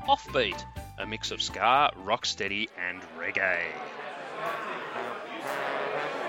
Offbeat, a mix of ska, rocksteady, and reggae.